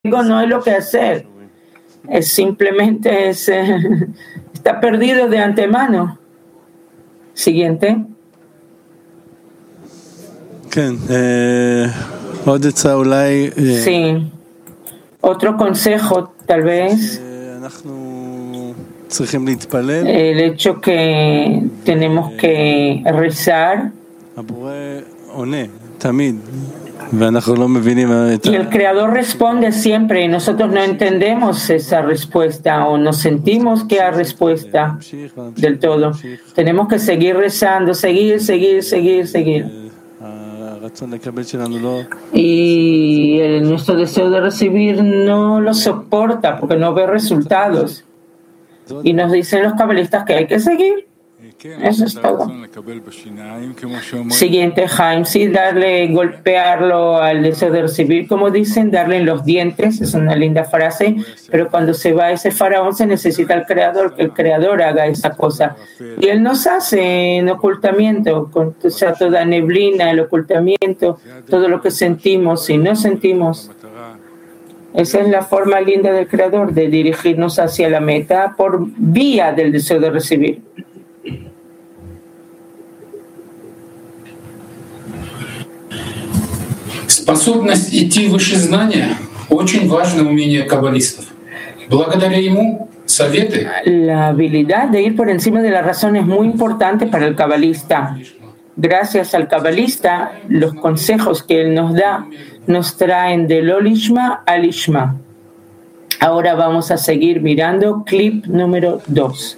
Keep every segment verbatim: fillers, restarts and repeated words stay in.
no hay lo que hacer. Es simplemente es, eh, está perdido de antemano. Siguiente. Sí. Otro consejo, tal vez. El hecho que tenemos que rezar. Y el Creador responde siempre y nosotros no entendemos esa respuesta o no sentimos que hay respuesta del todo. Tenemos que seguir rezando, seguir, seguir, seguir, seguir. Y el, nuestro deseo de recibir no lo soporta porque no ve resultados. Y nos dicen los cabalistas que hay que seguir. Eso es todo. Siguiente, Jaime, sí, darle, golpearlo al deseo de recibir, como dicen, darle en los dientes, es una linda frase, pero cuando se va ese faraón se necesita el creador, que el creador haga esa cosa. Y él nos hace en ocultamiento, con o sea, toda neblina, el ocultamiento, todo lo que sentimos y no sentimos. Esa es la forma linda del creador, de dirigirnos hacia la meta por vía del deseo de recibir. Способность идти выше знания – очень важное умение каббалистов. Благодаря ему советы. La habilidad de ir por encima de la razón es muy importante para el cabalista. Gracias al cabalista, los consejos que él nos da nos traen del Olishma al Ishma. Ahora vamos a seguir mirando clip número dos.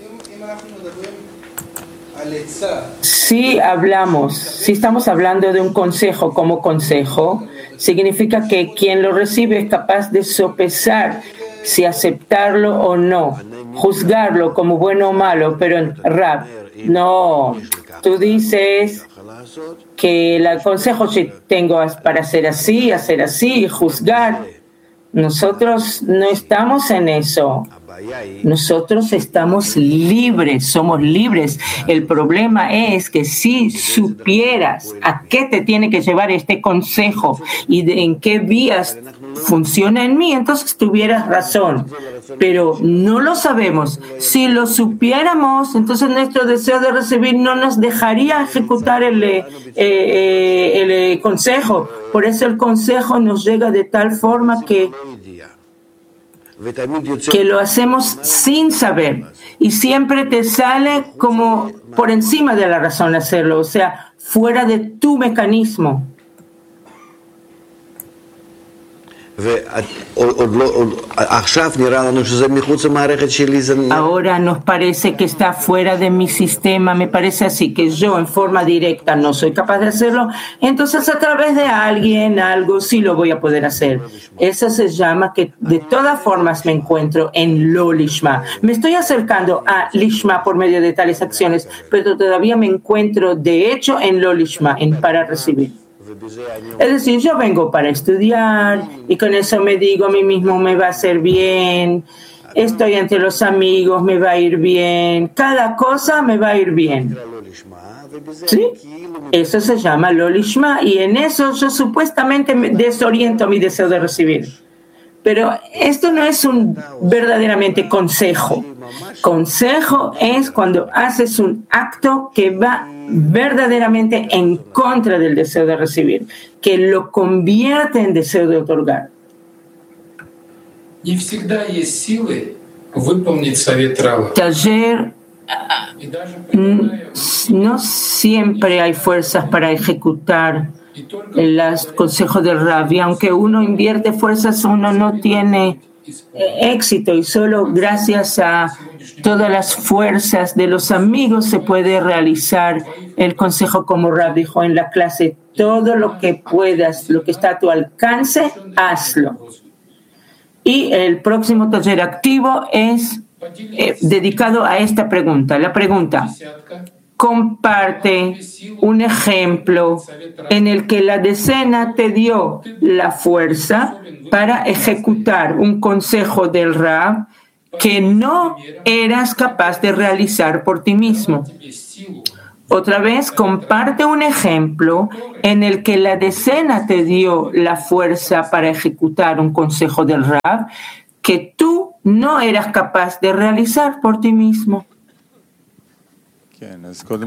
Si hablamos, si estamos hablando de un consejo como consejo, significa que quien lo recibe es capaz de sopesar si aceptarlo o no, juzgarlo como bueno o malo, pero en Rab, no, tú dices que el consejo que tengo es para hacer así, hacer así, juzgar. Nosotros no estamos en eso. Nosotros estamos libres, somos libres. El problema es que si supieras a qué te tiene que llevar este consejo y de, en qué vías funciona en mí, entonces tuvieras razón. Pero no lo sabemos. Si lo supiéramos, entonces nuestro deseo de recibir no nos dejaría ejecutar el, eh, eh, el eh, consejo. Por eso el consejo nos llega de tal forma que que lo hacemos sin saber y siempre te sale como por encima de la razón hacerlo, o sea, fuera de tu mecanismo. Ahora nos parece que está fuera de mi sistema, me parece así, que yo en forma directa no soy capaz de hacerlo, entonces a través de alguien, algo, sí lo voy a poder hacer. Eso se llama que de todas formas me encuentro en lo lishma. Me estoy acercando a lishma por medio de tales acciones, pero todavía me encuentro de hecho en lo lishma, en para recibir. Es decir, yo vengo para estudiar y con eso me digo a mí mismo me va a hacer bien, estoy entre los amigos, me va a ir bien, cada cosa me va a ir bien. ¿Sí? Eso se llama lo lishma y en eso yo supuestamente me desoriento mi deseo de recibir. Pero esto no es un verdaderamente consejo. Consejo es cuando haces un acto que va verdaderamente en contra del deseo de recibir, que lo convierte en deseo de otorgar. Taller, no siempre hay fuerzas para ejecutar los consejos del Rav, y aunque uno invierte fuerzas, uno no tiene éxito y solo gracias a todas las fuerzas de los amigos se puede realizar el consejo como Rav dijo en la clase. Todo lo que puedas, lo que está a tu alcance, hazlo. Y el próximo taller activo es eh, dedicado a esta pregunta. La pregunta: comparte un ejemplo en el que la decena te dio la fuerza para ejecutar un consejo del Rav que no eras capaz de realizar por ti mismo. Otra vez, comparte un ejemplo en el que la decena te dio la fuerza para ejecutar un consejo del Rav que tú no eras capaz de realizar por ti mismo. Un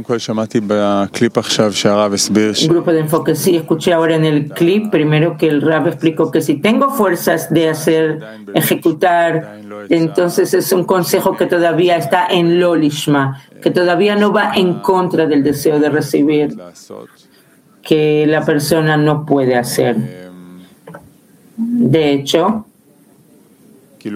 grupo de enfoque. Sí, escuché ahora en el clip primero que el Rav explicó que si tengo fuerzas de hacer, ejecutar, entonces es un consejo que todavía está en lo lishma, que todavía no va en contra del deseo de recibir, que la persona no puede hacer. De hecho, y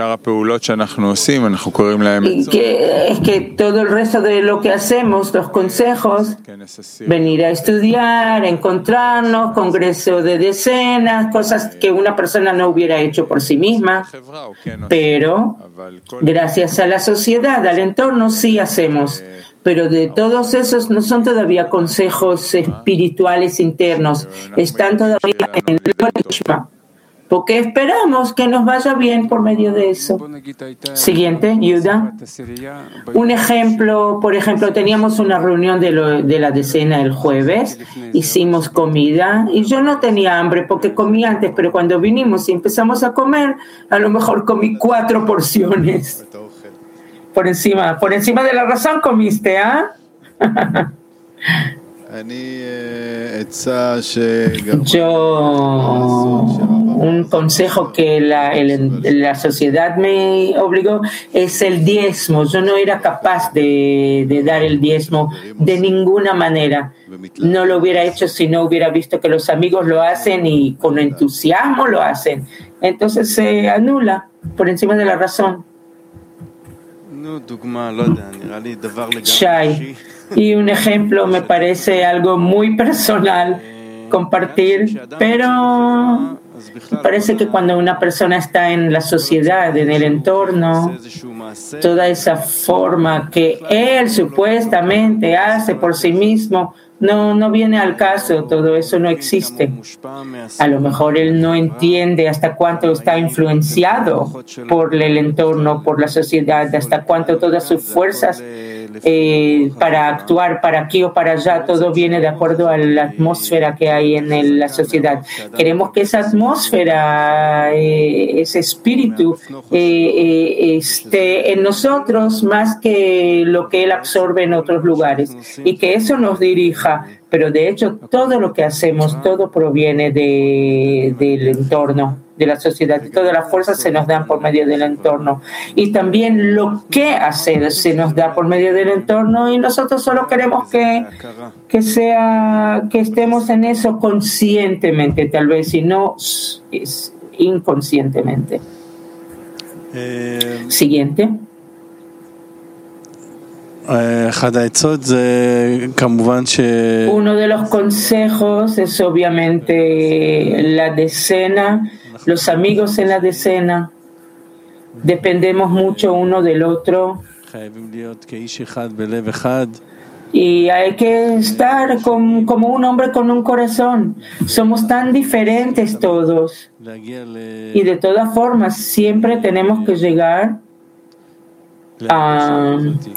que es que todo el resto de lo que hacemos, los consejos, venir a estudiar, encontrarnos, congreso de decenas, cosas que una persona no hubiera hecho por sí misma, pero gracias a la sociedad, al entorno, sí hacemos. Pero de todos esos no son todavía consejos espirituales internos, están todavía en el Lishma. Porque esperamos que nos vaya bien por medio de eso. Siguiente, Yuda. Un ejemplo, por ejemplo, teníamos una reunión de, lo, de la decena el jueves, hicimos comida y yo no tenía hambre porque comí antes, pero cuando vinimos y empezamos a comer, a lo mejor comí cuatro porciones. Por encima, por encima de la razón comiste, ¿ah? Yo, un consejo que la, el, la sociedad me obligó es el diezmo. Yo no era capaz de, de dar el diezmo de ninguna manera. No lo hubiera hecho si no hubiera visto que los amigos lo hacen y con entusiasmo lo hacen. Entonces se anula por encima de la razón. Shai. Y un ejemplo me parece algo muy personal compartir, pero me parece que cuando una persona está en la sociedad, en el entorno, toda esa forma que él supuestamente hace por sí mismo, no, no viene al caso, todo eso no existe. A lo mejor él no entiende hasta cuánto está influenciado por el entorno, por la sociedad, hasta cuánto todas sus fuerzas eh, para actuar para aquí o para allá, todo viene de acuerdo a la atmósfera que hay en el, la sociedad. Queremos que esa atmósfera, eh, ese espíritu eh, eh, esté en nosotros más que lo que él absorbe en otros lugares y que eso nos dirija. Pero de hecho todo lo que hacemos, todo proviene de, del entorno, de la sociedad. Todas las fuerzas se nos dan por medio del entorno. Y también lo que hacer se nos da por medio del entorno y nosotros solo queremos que, que, sea, que estemos en eso conscientemente, tal vez, y no es inconscientemente. Eh... Siguiente. Uno de los consejos es obviamente la decena, los amigos en la decena. Dependemos mucho uno del otro. Y hay que estar con, como un hombre con un corazón. Somos tan diferentes todos. Y de todas formas, siempre tenemos que llegar a...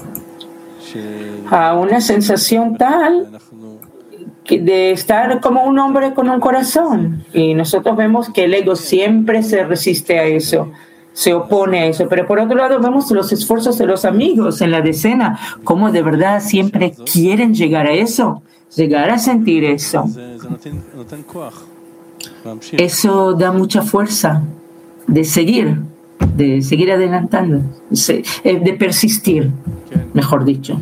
a una sensación tal de estar como un hombre con un corazón. Y nosotros vemos que el ego siempre se resiste a eso, se opone a eso. Pero por otro lado vemos los esfuerzos de los amigos en la decena, cómo de verdad siempre quieren llegar a eso, llegar a sentir eso. Eso da mucha fuerza de seguir, de seguir adelantando, de persistir, mejor dicho.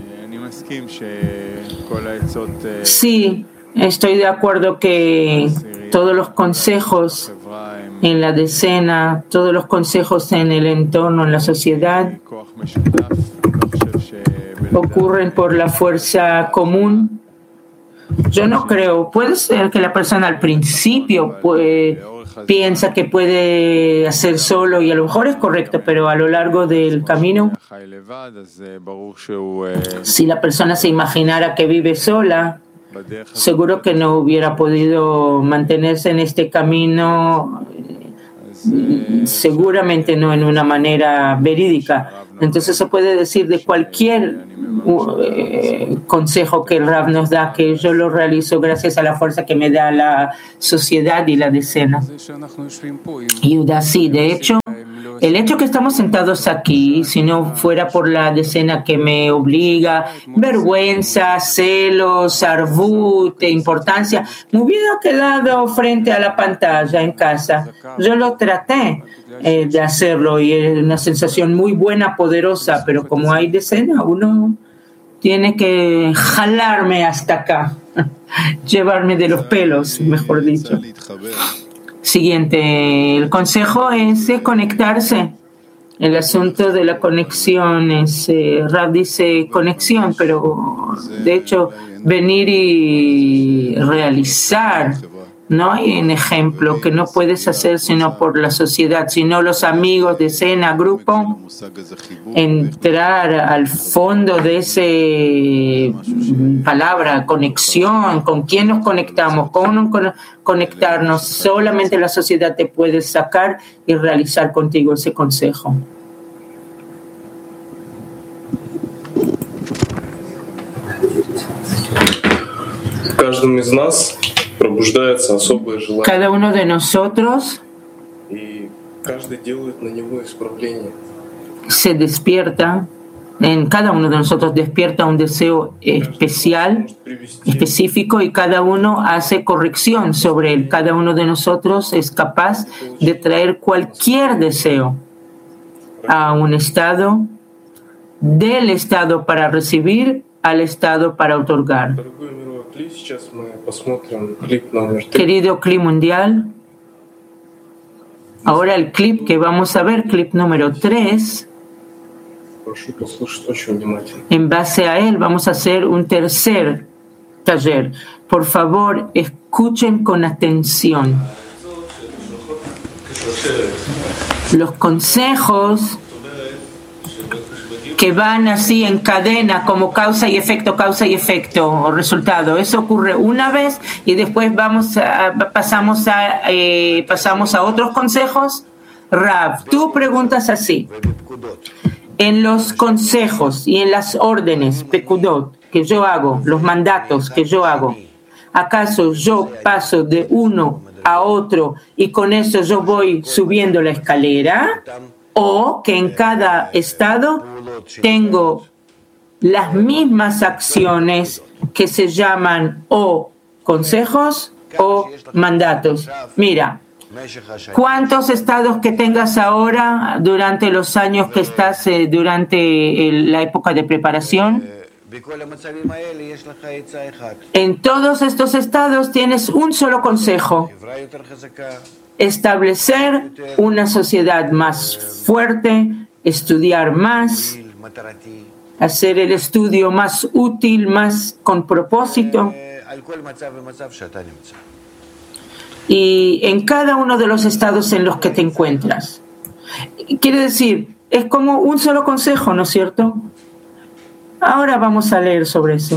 Sí, estoy de acuerdo que todos los consejos en la decena, todos los consejos en el entorno, en la sociedad, ocurren por la fuerza común. Yo no creo, puede ser que la persona al principio puede, piensa que puede hacer solo y a lo mejor es correcto, pero a lo largo del camino, si la persona se imaginara que vive sola, seguro que no hubiera podido mantenerse en este camino, seguramente no en una manera verídica. Entonces se puede decir de cualquier uh, eh, consejo que el Rav nos da, que yo lo realizo gracias a la fuerza que me da la sociedad y la decena. Yuda, sí, de hecho, el hecho que estamos sentados aquí, si no fuera por la decena que me obliga, vergüenza, celos, arvut, importancia, me hubiera quedado frente a la pantalla en casa. Yo lo traté eh, de hacerlo y es una sensación muy buena, poderosa, pero como hay decena, uno tiene que jalarme hasta acá, llevarme de los pelos, mejor dicho. Siguiente, el consejo es eh, conectarse. El asunto de la conexión es, eh, Rav dice conexión, pero de hecho venir y realizar. No hay un ejemplo que no puedes hacer sino por la sociedad, sino los amigos de cena, grupo, entrar al fondo de esa palabra, conexión, con quién nos conectamos, cómo conectarnos, solamente la sociedad te puede sacar y realizar contigo ese consejo. Каждому из нас пробуждается особое желание. Cada uno de nosotros И каждый делает на него исправление. Se despierta, en cada uno de nosotros despierta un deseo especial, específico, y cada uno hace corrección sobre él. Cada uno de nosotros es capaz de traer cualquier deseo a un estado, del estado para recibir al estado para otorgar. Querido clip mundial, ahora el clip que vamos a ver, clip número tres, en base a él vamos a hacer un tercer taller. Por favor, escuchen con atención. Los consejos que van así en cadena como causa y efecto, causa y efecto o resultado. Eso ocurre una vez y después vamos a, pasamos, a, eh, pasamos a otros consejos. Rav, tú preguntas así. En los consejos y en las órdenes, pekudot, que yo hago, los mandatos que yo hago, ¿acaso yo paso de uno a otro y con eso yo voy subiendo la escalera? ¿O que en cada estado tengo las mismas acciones que se llaman o consejos o mandatos? Mira, ¿cuántos estados que tengas ahora durante los años que estás eh, durante el, la época de preparación? En todos estos estados tienes un solo consejo: establecer una sociedad más fuerte, estudiar más, hacer el estudio más útil, más con propósito. Y en cada uno de los estados en los que te encuentras. Quiere decir, es como un solo consejo, ¿no es cierto? Ahora vamos a leer sobre eso.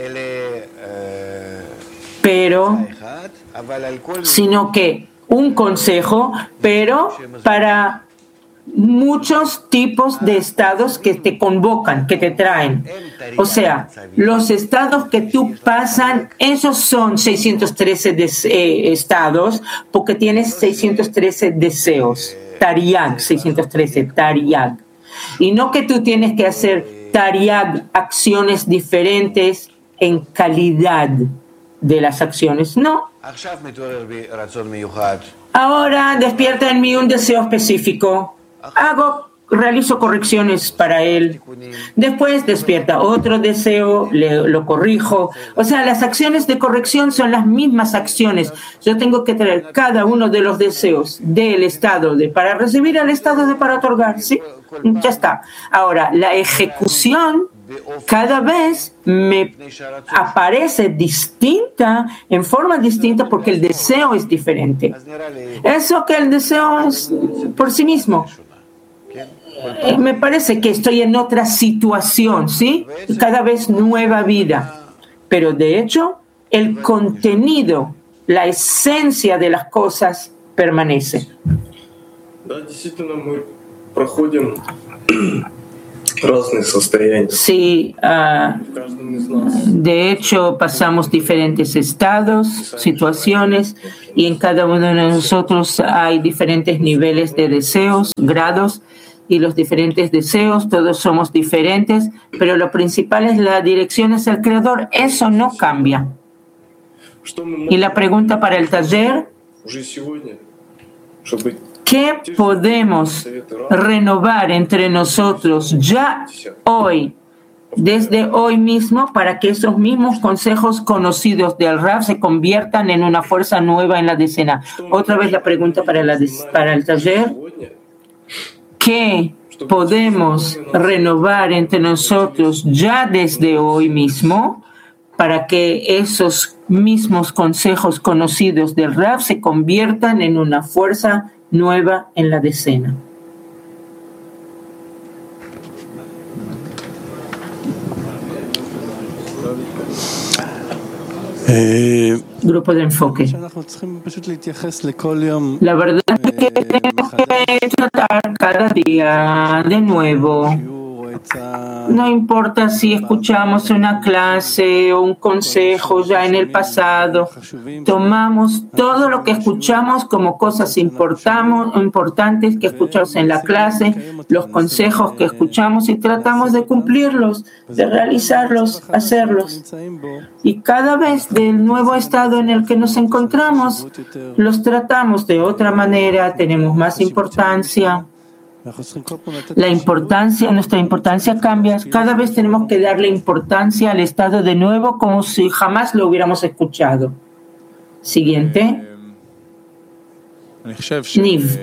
Pero, sino que un consejo, pero para muchos tipos de estados que te convocan, que te traen. O sea, los estados que tú pasan, esos son seiscientos trece des, eh, estados, porque tienes seiscientos trece deseos. Tariag, seiscientos trece, Tariag. Y no que tú tienes que hacer Tariag, acciones diferentes en calidad de las acciones. No. Ahora despierta en mí un deseo específico. Hago, realizo correcciones para él. Después despierta otro deseo, le, lo corrijo. O sea, las acciones de corrección son las mismas acciones. Yo tengo que traer cada uno de los deseos del estado de para recibir al estado de para otorgar. ¿Sí? Ya está. Ahora, la ejecución cada vez me aparece distinta, en forma distinta, porque el deseo es diferente. Eso que el deseo es por sí mismo. Eh, me parece que estoy en otra situación, ¿sí? Cada vez nueva vida. Pero de hecho, el contenido, la esencia de las cosas permanece. Sí, uh, de hecho pasamos diferentes estados, situaciones, y en cada uno de nosotros hay diferentes niveles de deseos, grados, y los diferentes deseos, todos somos diferentes, pero lo principal es la dirección hacia el Creador, eso no cambia. Y la pregunta para el taller: ¿qué podemos renovar entre nosotros ya hoy, desde hoy mismo, para que esos mismos consejos conocidos del Rav se conviertan en una fuerza nueva en la decena? Otra vez la pregunta para, la, para el taller: ¿qué podemos renovar entre nosotros ya desde hoy mismo para que esos mismos consejos conocidos del Rav se conviertan en una fuerza nueva en la decena? Eh, Grupo de enfoque. La verdad es que tenemos que tratar cada día de nuevo. No importa si escuchamos una clase o un consejo ya en el pasado, tomamos todo lo que escuchamos como cosas importantes que escuchamos en la clase, los consejos que escuchamos, y tratamos de cumplirlos, de realizarlos, hacerlos. Y cada vez del nuevo estado en el que nos encontramos, los tratamos de otra manera, tenemos más importancia. La importancia, nuestra importancia cambia. Cada vez tenemos que darle importancia al estado de nuevo como si jamás lo hubiéramos escuchado. Siguiente. Niv.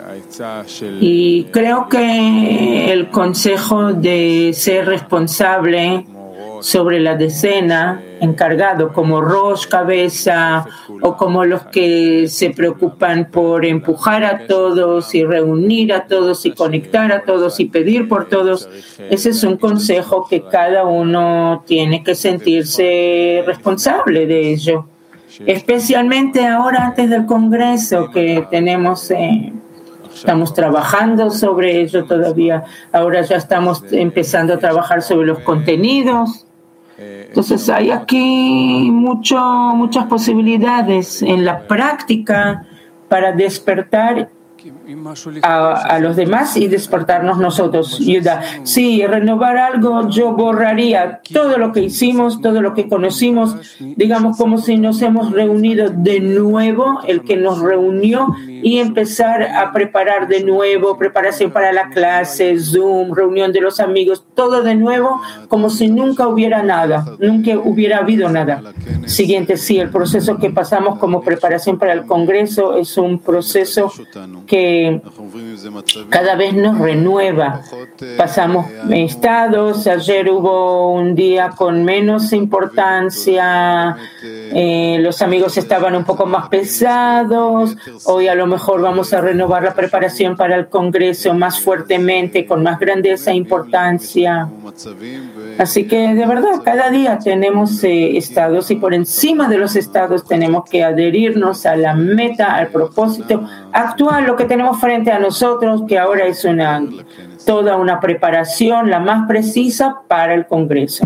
Y creo que el consejo de ser responsable sobre la decena, encargado como Rosh, cabeza, o como los que se preocupan por empujar a todos y reunir a todos y conectar a todos y pedir por todos, ese es un consejo que cada uno tiene que sentirse responsable de ello. Especialmente ahora antes del Congreso que tenemos, eh, estamos trabajando sobre ello todavía, ahora ya estamos empezando a trabajar sobre los contenidos. Entonces hay aquí mucho, muchas posibilidades en la práctica para despertar a, a los demás y despertarnos nosotros. Yuda, sí, renovar algo, yo borraría todo lo que hicimos, todo lo que conocimos, digamos como si nos hemos reunido de nuevo, el que nos reunió, y empezar a preparar de nuevo, preparación para la clase, Zoom, reunión de los amigos, todo de nuevo, como si nunca hubiera nada, nunca hubiera habido nada. Siguiente, sí, el proceso que pasamos como preparación para el Congreso es un proceso que cada vez nos renueva. Pasamos estados, ayer hubo un día con menos importancia, eh, los amigos estaban un poco más pesados, hoy a lo mejor vamos a renovar la preparación para el Congreso más fuertemente, con más grandeza e importancia. Así que de verdad, cada día tenemos eh, estados, y por encima de los estados tenemos que adherirnos a la meta, al propósito actual, lo que tenemos frente a nosotros, que ahora es una toda una preparación, la más precisa para el Congreso.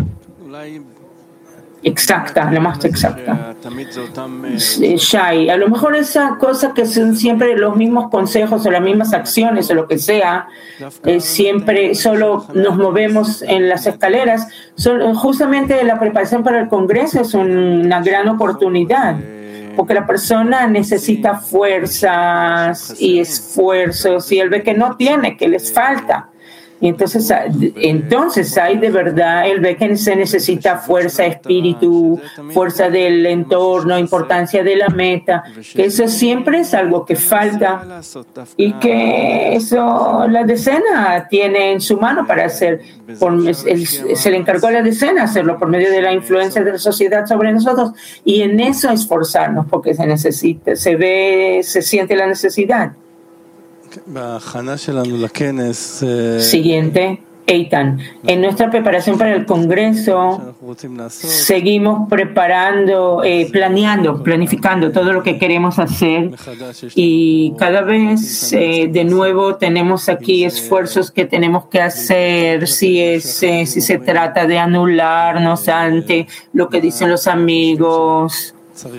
Exacta, la más exacta. Shai, a lo mejor esa cosa que son siempre los mismos consejos o las mismas acciones o lo que sea, eh, siempre solo nos movemos en las escaleras. Son, justamente la preparación para el Congreso es una gran oportunidad, porque la persona necesita fuerzas y esfuerzos, y él ve que no tiene, que les falta. Y entonces, entonces hay de verdad, él ve que se necesita fuerza, espíritu, fuerza del entorno, importancia de la meta, que eso siempre es algo que falta, y que eso la decena tiene en su mano para hacer. Por, él, se le encargó a la decena hacerlo por medio de la influencia de la sociedad sobre nosotros, y en eso esforzarnos, porque se necesita, se ve, se siente la necesidad. Siguiente. Eitan. En nuestra preparación para el Congreso, seguimos preparando, eh, planeando, planificando todo lo que queremos hacer y cada vez eh, de nuevo tenemos aquí esfuerzos que tenemos que hacer si, es, eh, si se trata de anularnos ante lo que dicen los amigos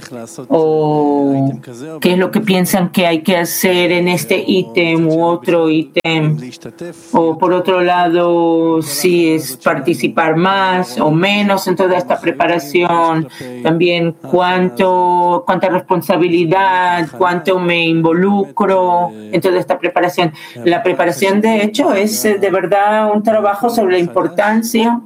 o qué es lo que piensan que hay que hacer en este ítem u otro ítem, o por otro lado si es participar más o menos en toda esta preparación, también cuánto, cuánta responsabilidad, cuánto me involucro en toda esta preparación. La preparación de hecho es de verdad un trabajo sobre la importancia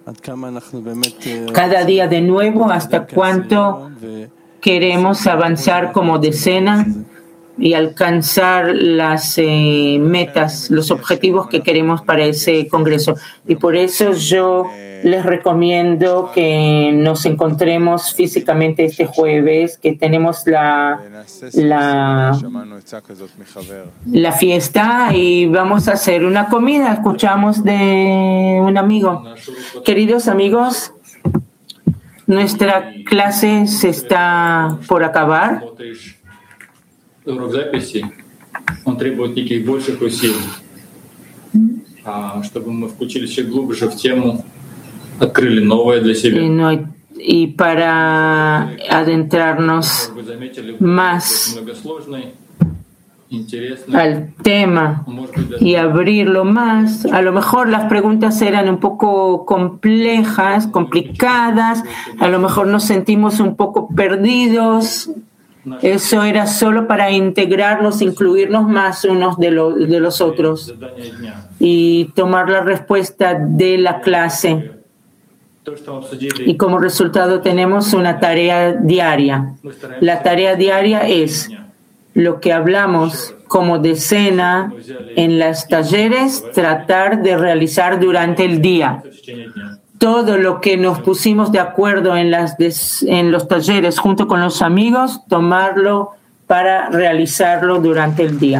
cada día de nuevo, hasta cuánto queremos avanzar como decena y alcanzar las eh, metas, los objetivos que queremos para ese congreso. Y por eso yo les recomiendo que nos encontremos físicamente este jueves, que tenemos la, la, la fiesta y vamos a hacer una comida. Escuchamos de un amigo. Queridos amigos, nuestra clase se está por acabar. Он требует неких больших усилий, чтобы мы включились еще глубже в тему, открыли новое для себя. Y para adentrarnos más al tema y abrirlo más, a lo mejor las preguntas eran un poco complejas, complicadas, a lo mejor nos sentimos un poco perdidos. Eso era solo para integrarnos, incluirnos más unos de, lo, de los otros y tomar la respuesta de la clase. Y como resultado tenemos una tarea diaria. La tarea diaria es lo que hablamos como decena en los talleres, tratar de realizar durante el día. Todo lo que nos pusimos de acuerdo en, las des, en los talleres junto con los amigos, tomarlo para realizarlo durante el día.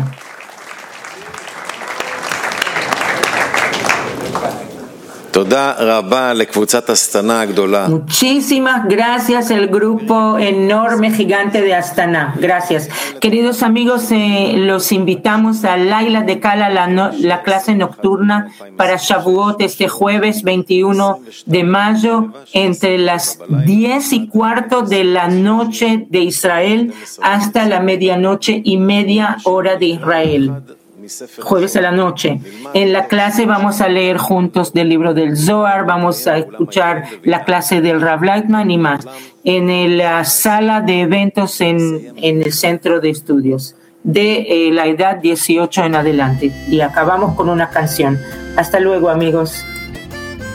Muchísimas gracias al grupo enorme, gigante de Astana. Gracias. Queridos amigos, eh, los invitamos a Laila de Kala, la, no, la clase nocturna para Shavuot este jueves veintiuno de mayo entre las diez y cuarto de la noche de Israel hasta la medianoche y media hora de Israel. Jueves a la noche. En la clase vamos a leer juntos del libro del Zohar, vamos a escuchar la clase del Rav Leitman y más. En la sala de eventos en, en el centro de estudios de eh, la edad dieciocho en adelante. Y acabamos con una canción. Hasta luego, amigos.